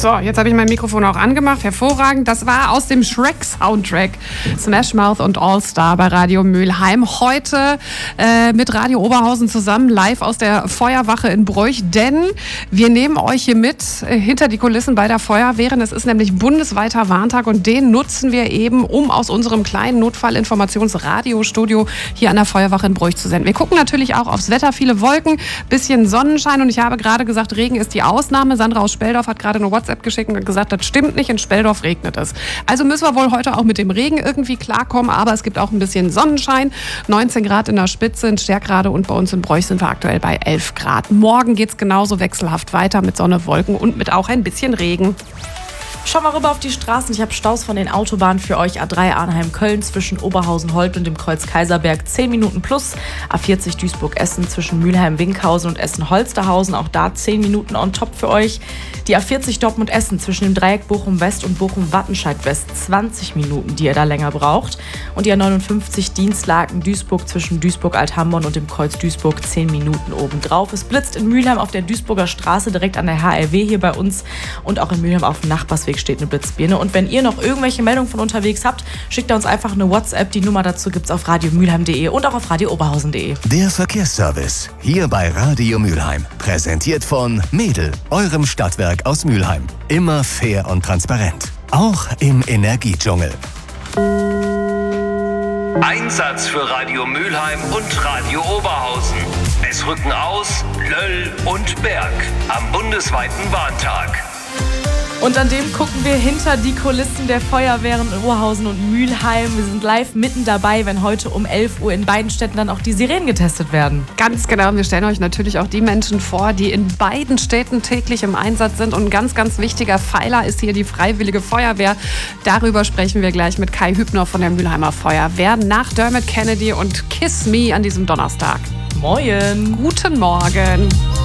So, jetzt habe ich mein Mikrofon auch angemacht. Hervorragend. Das war aus dem Shrek-Soundtrack. Smash Mouth und All-Star bei Radio Mülheim. Heute mit Radio Oberhausen zusammen live aus der Feuerwache in Broich. Denn wir nehmen euch hier mit hinter die Kulissen bei der Feuerwehren. Es ist nämlich bundesweiter Warntag und den nutzen wir eben, um aus unserem kleinen Notfallinformationsradiostudio hier an der Feuerwache in Broich zu senden. Wir gucken natürlich auch aufs Wetter. Viele Wolken, bisschen Sonnenschein und ich habe gerade gesagt, Regen ist die Ausnahme. Sandra aus Speldorf hat gerade eine WhatsApp geschickt und gesagt, das stimmt nicht, in Speldorf regnet es. Also müssen wir wohl heute auch mit dem Regen irgendwie klarkommen, aber es gibt auch ein bisschen Sonnenschein. 19 Grad in der Spitze, in Stärkrade und bei uns in Broich sind wir aktuell bei 11 Grad. Morgen geht es genauso wechselhaft weiter mit Sonne, Wolken und mit auch ein bisschen Regen. Schau mal rüber auf die Straßen. Ich habe Staus von den Autobahnen für euch. A3 Arnheim-Köln zwischen Oberhausen-Holt und dem Kreuz Kaiserberg 10 Minuten plus. A40 Duisburg-Essen zwischen Mülheim-Winkhausen und Essen-Holsterhausen. Auch da 10 Minuten on top für euch. Die A40 Dortmund-Essen zwischen dem Dreieck Bochum-West und Bochum-Wattenscheid-West 20 Minuten, die ihr da länger braucht. Und die A59 Dienstlaken-Duisburg zwischen Duisburg-Althamborn und dem Kreuz Duisburg 10 Minuten obendrauf. Es blitzt in Mülheim auf der Duisburger Straße direkt an der HRW hier bei uns und auch in Mülheim auf dem Nachbarsweg steht eine Blitzbirne. Und wenn ihr noch irgendwelche Meldungen von unterwegs habt, schickt uns einfach eine WhatsApp. Die Nummer dazu gibt's auf radiomülheim.de und auch auf radiooberhausen.de. Der Verkehrsservice hier bei Radio Mülheim. Präsentiert von Mädel, eurem Stadtwerk aus Mülheim. Immer fair und transparent. Auch im Energiedschungel. Einsatz für Radio Mülheim und Radio Oberhausen. Es rücken aus Löll und Berg am bundesweiten Warntag. Und an dem gucken wir hinter die Kulissen der Feuerwehren in Oberhausen und Mülheim. Wir sind live mitten dabei, wenn heute um 11 Uhr in beiden Städten dann auch die Sirenen getestet werden. Ganz genau. Wir stellen euch natürlich auch die Menschen vor, die in beiden Städten täglich im Einsatz sind. Und ein ganz, ganz wichtiger Pfeiler ist hier die Freiwillige Feuerwehr. Darüber sprechen wir gleich mit Kai Hübner von der Mülheimer Feuerwehr nach Dermot Kennedy und Kiss Me an diesem Donnerstag. Moin. Guten Morgen.